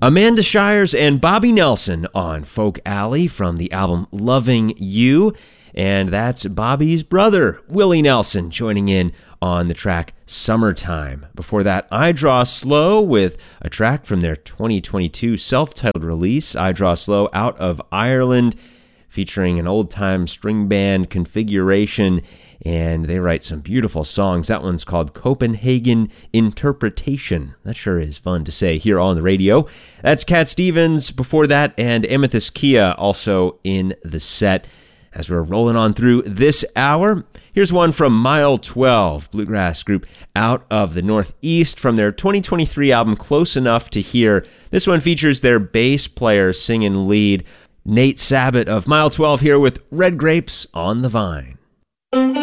Amanda Shires and Bobby Nelson on Folk Alley from the album Loving You. And that's Bobby's brother, Willie Nelson, joining in on the track Summertime. Before that, I Draw Slow with a track from their 2022 self-titled release, I Draw Slow, out of Ireland, featuring an old-time string band configuration, and they write some beautiful songs. That one's called Copenhagen Interpretation. That sure is fun to say here on the radio. That's Cat Stevens before that, and Amethyst Kia also in the set. As we're rolling on through this hour, here's one from Mile 12, bluegrass group out of the Northeast, from their 2023 album Close Enough to Hear. This one features their bass player singing lead, Nate Sabat of Mile 12, here with Red Grapes on the Vine.